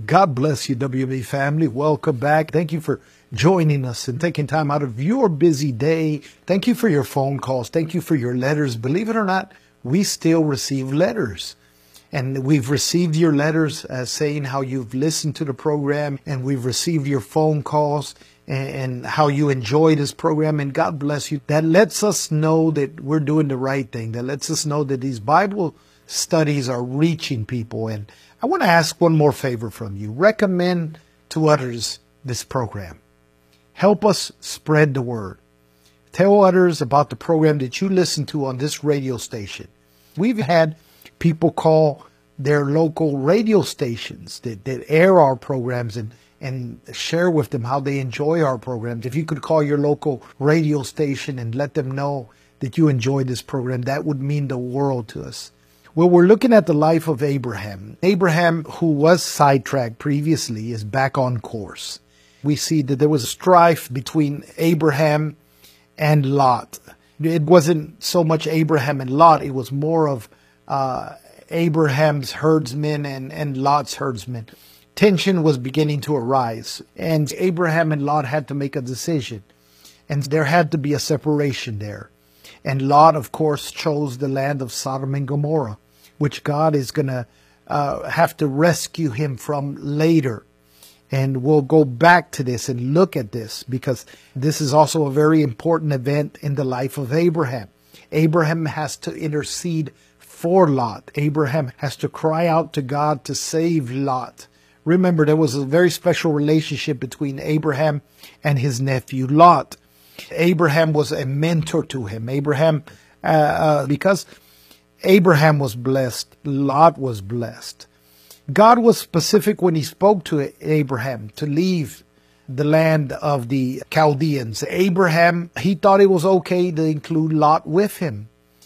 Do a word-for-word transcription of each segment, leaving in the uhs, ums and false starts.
God bless you, W M E family. Welcome back. Thank you for joining us and taking time out of your busy day. Thank you for your phone calls. Thank you for your letters. Believe it or not, we still receive letters. And we've received your letters uh, saying how you've listened to the program, and we've received your phone calls and, and how you enjoy this program. And God bless you. That lets us know that we're doing the right thing. That lets us know that these Bible studies are reaching people. And I want to ask one more favor from you. Recommend to others this program. Help us spread the word. Tell others about the program that you listen to on this radio station. We've had people call their local radio stations that, that air our programs and, and share with them how they enjoy our programs. If you could call your local radio station and let them know that you enjoy this program, that would mean the world to us. Well, we're looking at the life of Abraham. Abraham, who was sidetracked previously, is back on course. We see that there was a strife between Abraham and Lot. It wasn't so much Abraham and Lot. It was more of uh, Abraham's herdsmen and, and Lot's herdsmen. Tension was beginning to arise, and Abraham and Lot had to make a decision, and there had to be a separation there. And Lot, of course, chose the land of Sodom and Gomorrah, which God is going to uh, have to rescue him from later. And we'll go back to this and look at this, because this is also a very important event in the life of Abraham. Abraham has to intercede for Lot. Abraham has to cry out to God to save Lot. Remember, there was a very special relationship between Abraham and his nephew Lot. Abraham was a mentor to him. Abraham, uh, uh, because Abraham was blessed, Lot was blessed. God was specific when he spoke to Abraham to leave the land of the Chaldeans. Abraham, he thought it was okay to include Lot with him.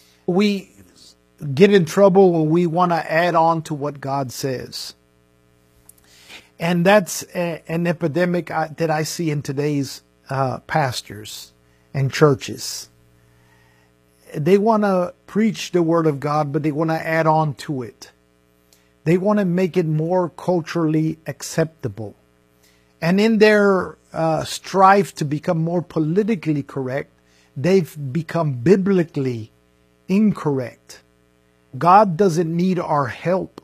We get in trouble when we want to add on to what God says. And that's a, an epidemic I, that I see in today's uh, pastors and churches. They want to preach the word of God, but they want to add on to it. They want to make it more culturally acceptable. And in their uh, strive to become more politically correct, they've become biblically incorrect. God doesn't need our help.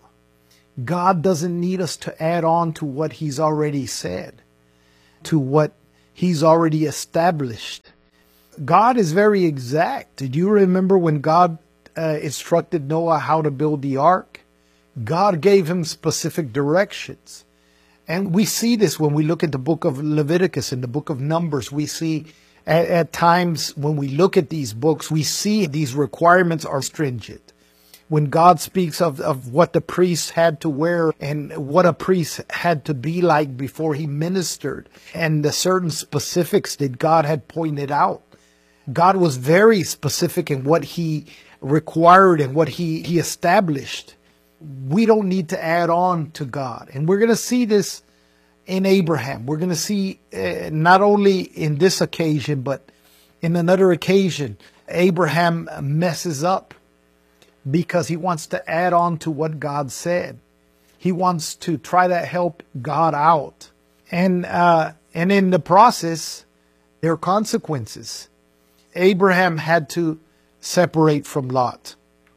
God doesn't need us to add on to what he's already said, to what he's already established. God is very exact. Did you remember when God uh, instructed Noah how to build the ark? God gave him specific directions. And we see this when we look at the book of Leviticus and the book of Numbers. We see at, at times when we look at these books, we see these requirements are stringent. When God speaks of, of what the priests had to wear and what a priest had to be like before he ministered, and the certain specifics that God had pointed out, God was very specific in what he required and what he, he established. We don't need to add on to God. And we're going to see this in Abraham. We're going to see uh, not only in this occasion, but in another occasion, Abraham messes up because he wants to add on to what God said. He wants to try to help God out. And, uh, and in the process, there are consequences. Abraham had to separate from Lot.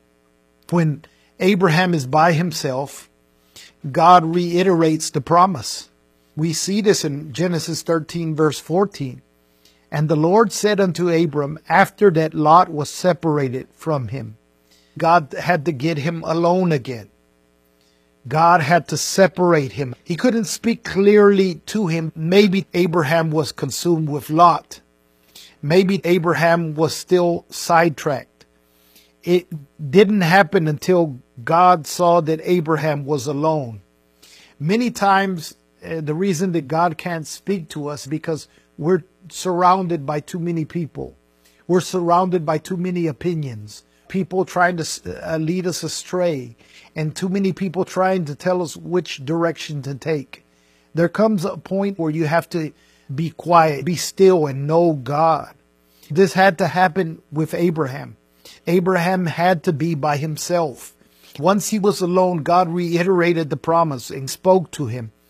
When Abraham is by himself, God reiterates the promise. We see this in Genesis thirteen, verse fourteen. And the Lord said unto Abram, after that Lot was separated from him, God had to get him alone again. God had to separate him. He couldn't speak clearly to him. Maybe Abraham was consumed with Lot. Maybe Abraham was still sidetracked. It didn't happen until God saw that Abraham was alone. Many times, uh, the reason that God can't speak to us is because we're surrounded by too many people. We're surrounded by too many opinions. People trying to uh, lead us astray, and too many people trying to tell us which direction to take. There comes a point where you have to be quiet, be still, and know God. This had to happen with Abraham. Abraham had to be by himself. Once he was alone, God reiterated the promise and spoke to him.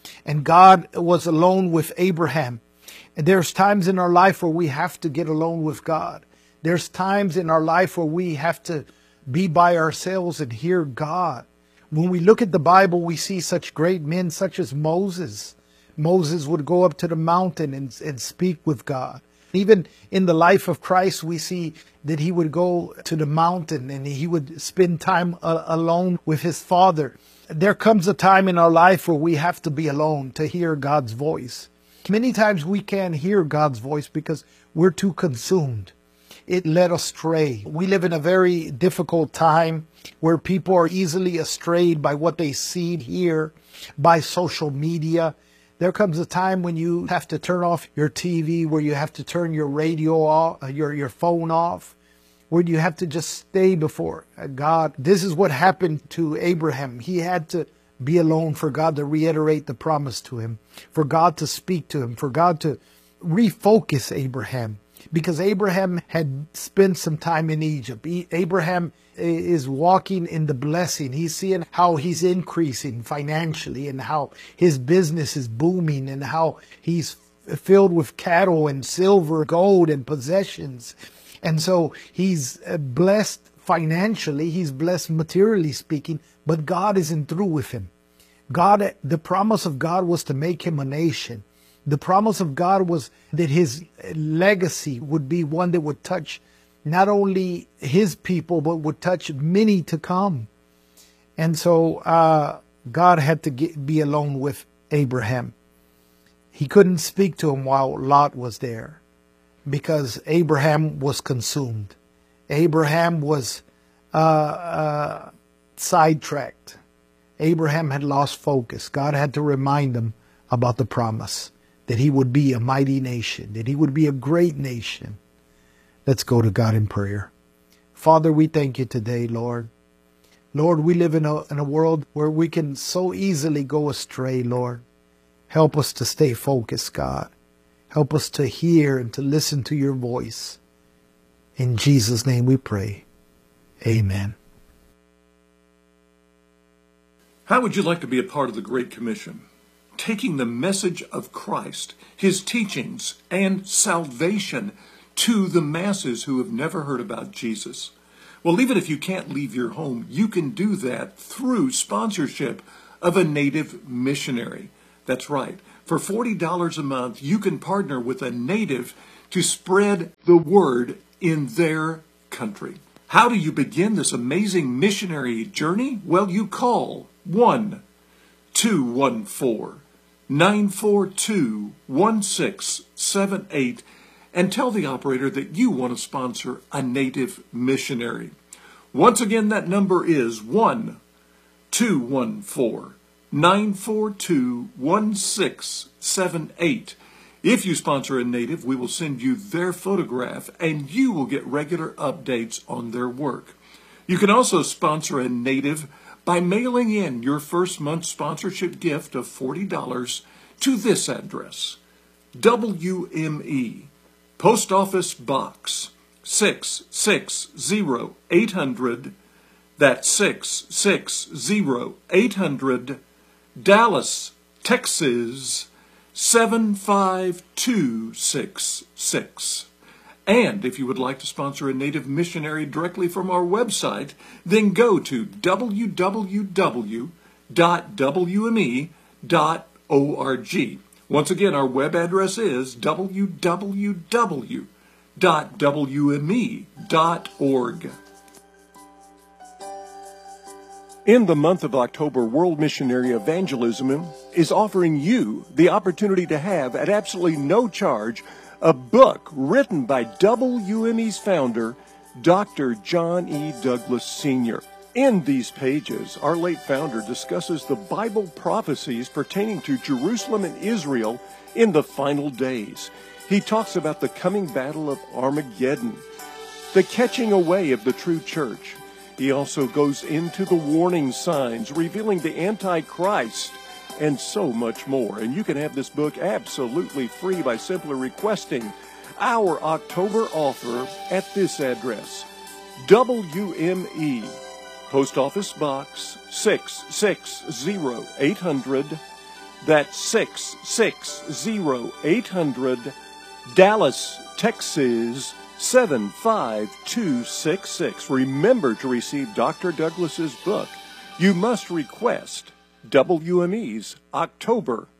And God was alone with Abraham. And there's times in our life where we have to get alone with God. There's times in our life where we have to be by ourselves and hear God. When we look at the Bible, we see such great men such as Moses. Moses would go up to the mountain and, and speak with God. Even in the life of Christ, we see that he would go to the mountain and he would spend time uh, alone with his Father. There comes a time in our life where we have to be alone to hear God's voice. Many times we can't hear God's voice because we're too consumed. It led us astray. We live in a very difficult time where people are easily astrayed by what they see here, by social media. There comes a time when you have to turn off your T V, where you have to turn your radio off, your, your phone off, where you have to just stay before God. This is what happened to Abraham. He had to be alone for God to reiterate the promise to him, for God to speak to him, for God to refocus Abraham. Because Abraham had spent some time in Egypt. Abraham is walking in the blessing. He's seeing how he's increasing financially and how his business is booming and how he's filled with cattle and silver, gold and possessions. And so he's blessed financially. He's blessed materially speaking, but God isn't through with him. God, the promise of God was to make him a nation. The promise of God was that his legacy would be one that would touch not only his people, but would touch many to come. And so uh, God had to get, be alone with Abraham. He couldn't speak to him while Lot was there because Abraham was consumed. Abraham was uh, uh, sidetracked. Abraham had lost focus. God had to remind him about the promise, that he would be a mighty nation, that he would be a great nation. Let's go to God in prayer. Father, we thank you today, Lord. Lord, we live in a, in a world where we can so easily go astray, Lord. Help us to stay focused, God. Help us to hear and to listen to your voice. In Jesus' name we pray. Amen. How would you like to be a part of the Great Commission? Taking the message of Christ, his teachings, and salvation to the masses who have never heard about Jesus. Well, even if you can't leave your home, you can do that through sponsorship of a native missionary. That's right. For forty dollars a month, you can partner with a native to spread the word in their country. How do you begin this amazing missionary journey? Well, you call one two one four, nine four two, one six seven eight and tell the operator that you want to sponsor a native missionary. Once again, that number is one two one four, nine four two, one six seven eight. If you sponsor a native, we will send you their photograph and you will get regular updates on their work. You can also sponsor a native by mailing in your first month's sponsorship gift of forty dollars to this address: W M E, Post Office Box six six zero eight hundred, that's six six zero eight hundred, Dallas, Texas seven five two six six. And if you would like to sponsor a native missionary directly from our website, then go to w w w dot w m e dot org. Once again, our web address is w w w dot w m e dot org. In the month of October, World Missionary Evangelism is offering you the opportunity to have, at absolutely no charge, a book written by W M E's founder, Doctor John E. Douglas Senior In these pages, our late founder discusses the Bible prophecies pertaining to Jerusalem and Israel in the final days. He talks about the coming battle of Armageddon, the catching away of the true church. He also goes into the warning signs, revealing the Antichrist, and so much more. And you can have this book absolutely free by simply requesting our October offer at this address: W M E, Post Office Box six six zero eight hundred, That's six six zero, eight hundred, Dallas, Texas, seven five two six six. Remember to receive Doctor Douglas's book. You must request W M E's October